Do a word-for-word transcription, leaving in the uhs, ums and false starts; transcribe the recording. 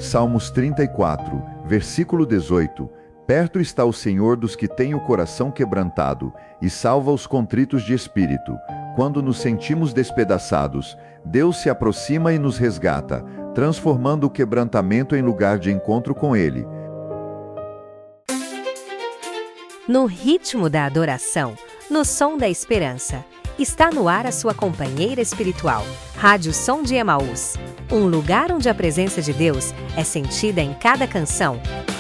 Salmos trinta e quatro, versículo dezoito. Perto está o Senhor dos que têm o coração quebrantado, e salva os contritos de espírito. Quando nos sentimos despedaçados, Deus se aproxima e nos resgata, transformando o quebrantamento em lugar de encontro com Ele. No ritmo da adoração, no som da esperança, está no ar a sua companheira espiritual, Rádio Som de Emaús. Um lugar onde a presença de Deus é sentida em cada canção,